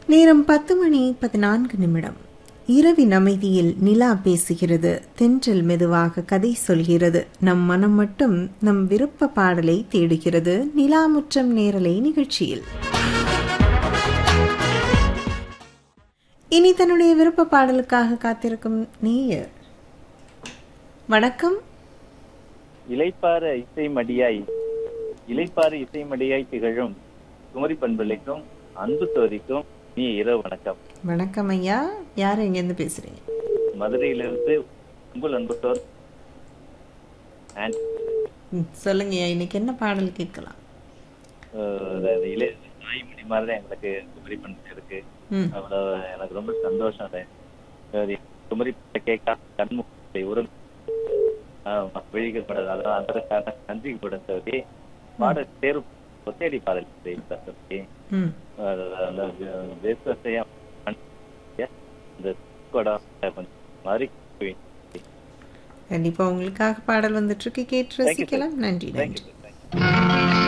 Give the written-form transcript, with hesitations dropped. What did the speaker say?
நேரம் 10:14 இரவின் அமைதியில் நிலா பேசுகிறது. தென்றல் மெதுவாக கதை சொல்கிறது. நம் மனம் மட்டும் நம் விருப்ப பாடலை தேடுகிறது. நிலாமுற்றம் நேரலை நிகழ்ச்சியில் இனி தன்னுடைய விருப்ப பாடலுக்காக காத்திருக்கும் நேயர். வணக்கம். இளைப்பாறு இசை மடியாய் திகழும் குமரி பண்பிள்ளைக்கும் அன்பு தோதிக்கும் நீ இரவு வணக்கம். வணக்கம் ஐயா. யார் எங்க இருந்து பேசுறீங்க? மதுரையிலிருந்து உங்கள் அன்புத்தோர். சொல்லுங்க ஐயா, இன்னைக்கு என்ன பாடல் கேட்கலாம்? தாய்மொழி மாதிரிதான் எங்களுக்கு குமரி பண்பு இருக்கு. அவ்வளவு எனக்கு ரொம்ப சந்தோஷம். குமரி கேட்க கண்முகத்தை உறவு வெளியிடப்படாத அதற்கான நன்றி கொடுத்தவரே பாடல் தேர்வு ஒத்தேடி பாடல் கண்டிப்பா உங்களுக்காக பாடல் வந்துட்டு இருக்கு, கேட்டு ரசிக்கலாம். நன்றி.